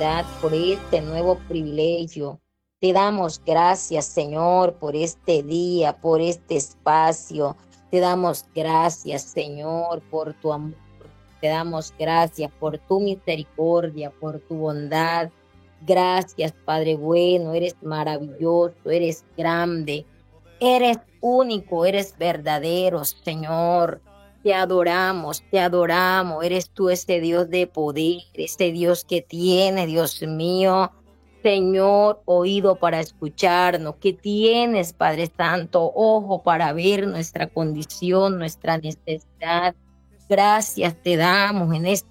por este nuevo privilegio. Te damos gracias, Señor, por este día, por este espacio. Te damos gracias, Señor, por tu amor. Te damos gracias por tu misericordia, por tu bondad. Gracias, Padre bueno, eres maravilloso, eres grande, eres único, eres verdadero, Señor. Te adoramos. Eres tú ese Dios de poder, ese Dios que tiene, Dios mío, Señor, oído para escucharnos, que tienes, Padre Santo, ojo para ver nuestra condición, nuestra necesidad. Gracias te damos en esta